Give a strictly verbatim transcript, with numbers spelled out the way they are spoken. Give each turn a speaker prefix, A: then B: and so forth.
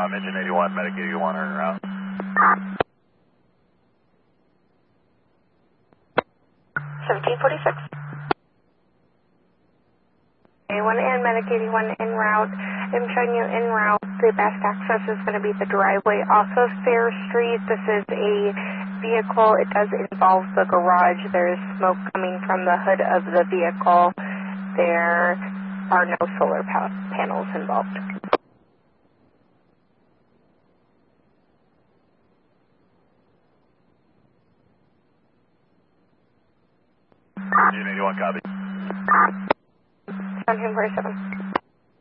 A: com, engine eighty-one, medic eighty-one, earn route.
B: seventeen forty-six. eighty-one and medic eighty-one en route. I'm showing you en route. The best access is going to be the driveway off of Fair Street. This is a vehicle. It does involve the garage. There is smoke coming from the hood of the vehicle. There are no solar pa panels involved.
A: Engine eighty-one, copy.
B: seventeen forty-seven.